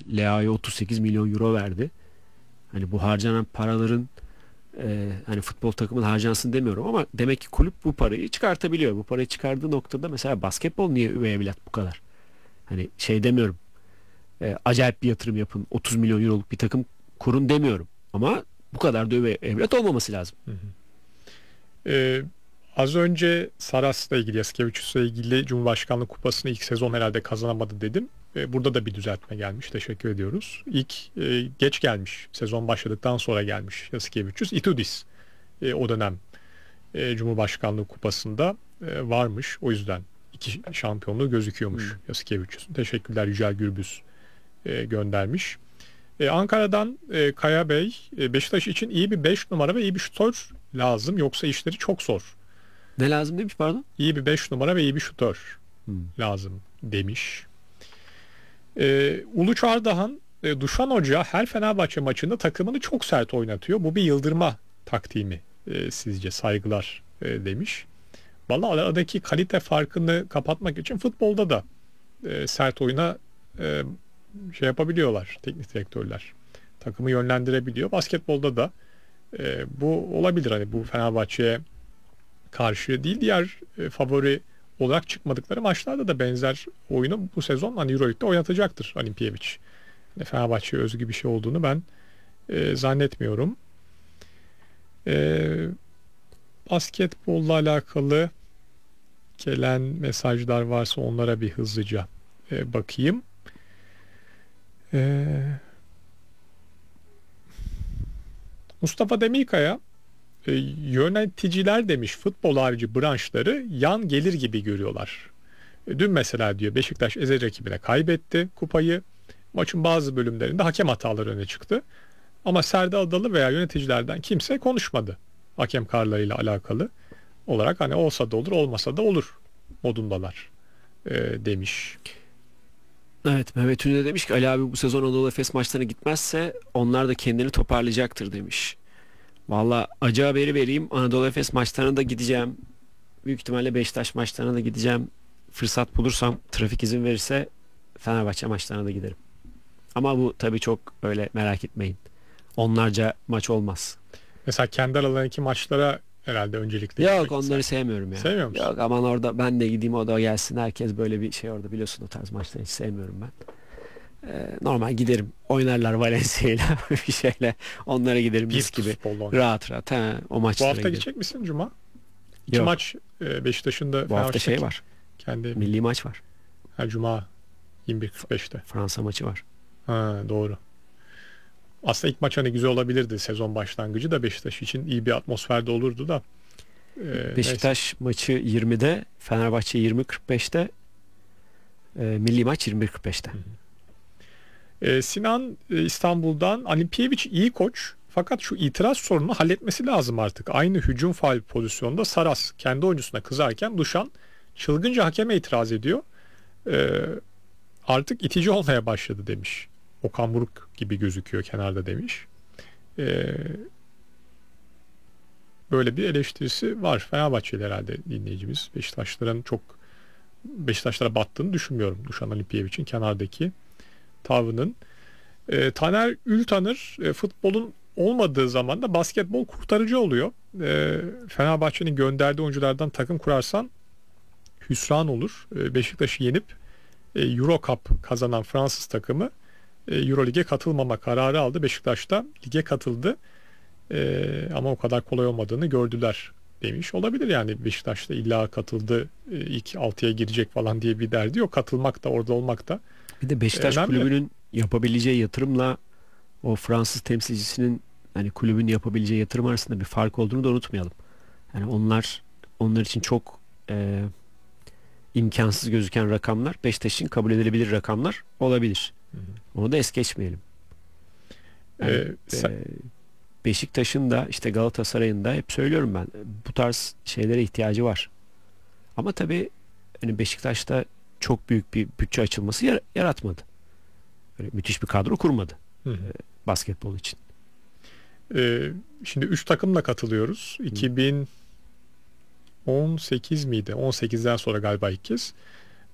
Leao'ya 38 milyon euro verdi. Hani bu harcanan paraların hani futbol takımın harcansın demiyorum ama demek ki kulüp bu parayı çıkartabiliyor. Bu parayı çıkardığı noktada mesela basketbol niye üvey evlat bu kadar? Hani şey demiyorum. Acayip bir yatırım yapın. 30 milyon euroluk bir takım kurun demiyorum. Ama bu kadar da üvey evlat olmaması lazım. Hı hı. Ee, Az önce Saras'la ilgili, Yasikevicius'la ilgili Cumhurbaşkanlığı Kupası'nı ilk sezon herhalde kazanamadı dedim. Burada da bir düzeltme gelmiş. Teşekkür ediyoruz. İlk geç gelmiş. Sezon başladıktan sonra gelmiş Yasikevicius. Itudis o dönem Cumhurbaşkanlığı Kupası'nda varmış. O yüzden iki şampiyonluğu gözüküyormuş Yasikevicius'un. Teşekkürler, Yücel Gürbüz göndermiş. Ankara'dan Kaya Bey, Beşiktaş için iyi bir 5 numara ve iyi bir şutör lazım. Yoksa işleri çok zor. Ne lazım demiş pardon? İyi bir 5 numara ve iyi bir şutör Hmm. lazım demiş. Ulu Çardahan, Duşan Hoca her Fenerbahçe maçında takımını çok sert oynatıyor. Bu bir yıldırma taktiği mi sizce? Saygılar demiş. Vallahi aradaki kalite farkını kapatmak için futbolda da sert oyuna şey yapabiliyorlar teknik direktörler. Takımı yönlendirebiliyor. Basketbolda da bu olabilir. Hani bu Fenerbahçe'ye karşı değil, diğer favori olarak çıkmadıkları maçlarda da benzer oyunu bu sezon hani Euroleague'de oynatacaktır Olimpiyevic. Yani Fenerbahçe'ye özgü bir şey olduğunu ben zannetmiyorum. E, Basketbolla alakalı gelen mesajlar varsa onlara bir hızlıca bakayım. E, Mustafa Demirkaya, yöneticiler demiş futbol harici branşları yan gelir gibi görüyorlar. Dün mesela diyor Beşiktaş ezel rakibine kaybetti kupayı. Maçın bazı bölümlerinde hakem hataları öne çıktı. Ama Serdar Adalı veya yöneticilerden kimse konuşmadı. Hakem kararlarıyla alakalı olarak hani olsa da olur olmasa da olur modundalar demiş. Evet, Mehmet Ünlü demiş ki Ali abi bu sezon Anadolu Efes maçlarına gitmezse onlar da kendini toparlayacaktır demiş. Valla acı haberi vereyim. Anadolu Efes maçlarına da gideceğim. Büyük ihtimalle Beşiktaş maçlarına da gideceğim. Fırsat bulursam, trafik izin verirse Fenerbahçe maçlarına da giderim. Ama bu tabii çok öyle, merak etmeyin. Onlarca maç olmaz. Mesela kendi aralarındaki maçlara herhalde öncelikle Yok, gitmek onları ister. sevmiyorum ya. Sevmiyor musun? Yok, aman orada ben de gideyim, o da gelsin. Herkes böyle bir şey orada, biliyorsun o tarz maçları hiç sevmiyorum ben. Normal giderim. Oynarlar Valencia'yla bir şeyle. Onlara giderim mis gibi. Futbolda oynar. Rahat rahat. O Bu maçlara hafta giderim. gidecek misin Cuma? İki Yok. maç Beşiktaş'ın da Bu hafta Fenerbahçe'deki şey var. kendi Milli maç var. Cuma 21.45'te. Fransa maçı var. Ha, doğru. Aslında ilk maç hani güzel olabilirdi, sezon başlangıcı da Beşiktaş için iyi bir atmosferde olurdu da. Neyse. Beşiktaş maçı 20'de, Fenerbahçe 20.45'te, milli maç 21.45'te. Sinan İstanbul'dan, Alimpiyevic iyi koç fakat şu itiraz sorununu halletmesi lazım artık. Aynı hücum faul pozisyonda Saras kendi oyuncusuna kızarken Duşan çılgınca hakeme itiraz ediyor. Ee, Artık itici olmaya başladı demiş. Okan Buruk gibi gözüküyor kenarda demiş. Ee, Böyle bir eleştirisi var. Fenerbahçeli herhalde dinleyicimiz. Beşiktaşlara battığını düşünmüyorum Duşan Alimpiyevic'in kenardaki tavrının. Taner Ültanır, futbolun olmadığı zaman da basketbol kurtarıcı oluyor. Fenerbahçe'nin gönderdiği oyunculardan takım kurarsan hüsran olur. Beşiktaş'ı yenip Euro Cup kazanan Fransız takımı Euro Lig'e katılmama kararı aldı. Beşiktaş da lige katıldı. Ama o kadar kolay olmadığını gördüler demiş. Olabilir yani, Beşiktaş'ta illa katıldı, ilk 6'ya girecek falan diye bir derdi yok. Katılmak da orada olmak da Bir de Beşiktaş önemli. kulübünün yapabileceği yatırımla o Fransız temsilcisinin hani kulübün yapabileceği yatırım arasında bir fark olduğunu da unutmayalım. Yani onlar için çok imkansız gözüken rakamlar Yani için kabul edilebilir rakamlar olabilir. Hı hı. Onu da es geçmeyelim. Yani, Ee, sen- Beşiktaş'ın da işte Galatasaray'ın da hep söylüyorum ben, bu tarz şeylere ihtiyacı var. Ama tabii hani Beşiktaş'ta çok büyük bir bütçe açılması yaratmadı. Böyle müthiş bir kadro kurmadı Hı hı. basketbol için. Şimdi 3 takımla katılıyoruz. 2018 miydi? 18'den sonra galiba ilk kez.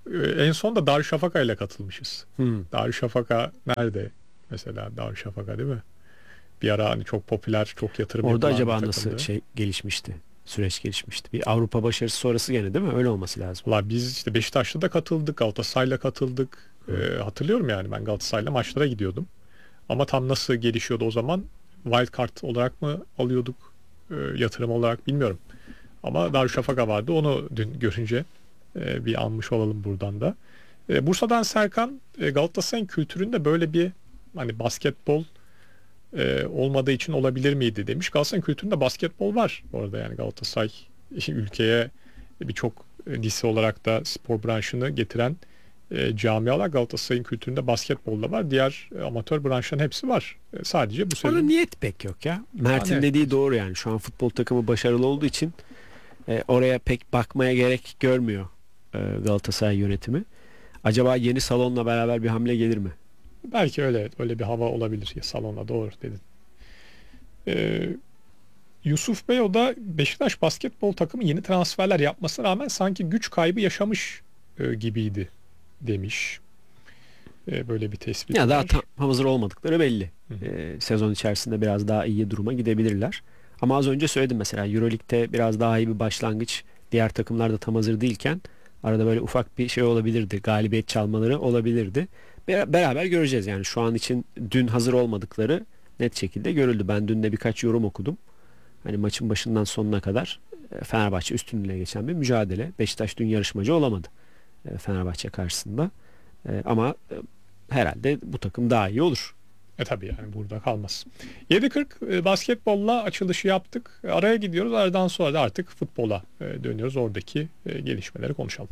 En son da Darüşşafaka ile katılmışız. Hmm. Darüşşafaka nerede? Mesela Darüşşafaka değil mi? Bir ara hani çok popüler, çok yatırım Orada yapılan acaba bir nasıl takımdı. gelişmişti? Süreç gelişmişti. Bir Avrupa başarısı sonrası gene değil mi? Öyle olması lazım. Valla biz işte Beşiktaş'ta da katıldık, Galatasaray'la katıldık. Hatırlıyorum yani ben Galatasaray'la maçlara gidiyordum. Ama tam nasıl gelişiyordu o zaman? Wild card olarak mı alıyorduk? Yatırım olarak bilmiyorum. Ama Darüşşafaka vardı. Onu dün görünce bir anmış olalım buradan da. Bursa'dan Serkan, Galatasaray'ın kültüründe böyle bir hani basketbol olmadığı için olabilir miydi demiş. Galatasaray'ın kültüründe basketbol var bu arada, yani Galatasaray ülkeye birçok lise olarak da spor branşını getiren camialar, Galatasaray'ın kültüründe basketbol da var. Diğer amatör branşların hepsi var. Sadece bu Ona sene niyet pek yok ya. Mert'in Yani- dediği doğru yani. Şu an futbol takımı başarılı olduğu için oraya pek bakmaya gerek görmüyor Galatasaray yönetimi. Acaba yeni salonla beraber bir hamle gelir mi? belki öyle bir hava olabilir ya salona, doğru dedin. Yusuf Bey, o da Beşiktaş basketbol takımı yeni transferler yapmasına rağmen sanki güç kaybı yaşamış gibiydi demiş. Böyle bir tespit Ya daha var. tam hazır olmadıkları belli. Hı hı. Sezon içerisinde biraz daha iyi duruma gidebilirler. Ama az önce söyledim mesela EuroLeague'de biraz daha iyi bir başlangıç. Diğer takımlar da tam hazır değilken arada böyle ufak bir şey olabilirdi. Galibiyet çalmaları olabilirdi. Beraber göreceğiz yani. Şu an için dün hazır olmadıkları net şekilde görüldü. Ben dün de birkaç yorum okudum. Hani maçın başından sonuna kadar Fenerbahçe üstünlüğüne geçen bir mücadele. Beşiktaş dün yarışmacı olamadı Fenerbahçe karşısında. Ama herhalde bu takım daha iyi olur. Tabii yani burada kalmaz. 7.40 basketbolla açılışı yaptık. Araya gidiyoruz. Aradan sonra da artık futbola dönüyoruz. Oradaki gelişmeleri konuşalım.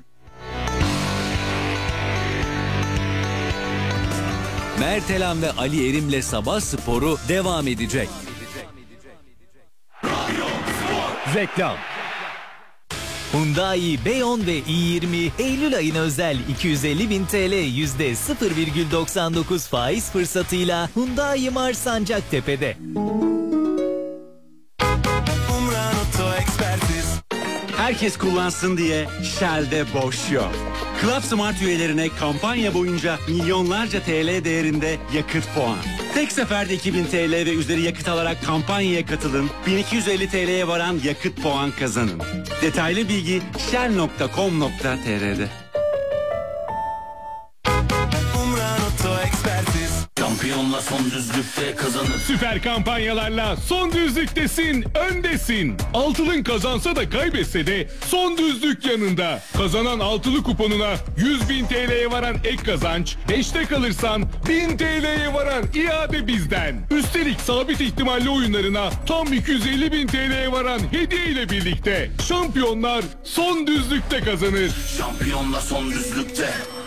Mertelan ve Ali Erim'le Sabah Sporu devam edecek. Reklam. Hyundai Beyon ve i20 Eylül ayına özel 250.000 TL %0,99 faiz fırsatıyla Hyundai Mars Sancaktepe'de. Herkes kullansın diye Shell'de boş yok. Club Smart üyelerine kampanya boyunca milyonlarca TL değerinde yakıt puan. Tek seferde 2000 TL ve üzeri yakıt alarak kampanyaya katılın. 1250 TL'ye varan yakıt puan kazanın. Detaylı bilgi shell.com.tr'de. Şampiyonla son düzlükte kazanır. Süper kampanyalarla son düzlüktesin, öndesin. Altılın kazansa da kaybetse de son düzlük yanında. Kazanan altılı kuponuna 100.000 TL'ye varan ek kazanç, 5'te kalırsan 1000 TL'ye varan iade bizden. Üstelik sabit ihtimalli oyunlarına tam 250.000 TL'ye varan hediye ile birlikte şampiyonlar son düzlükte kazanır. Şampiyonla son düzlükte.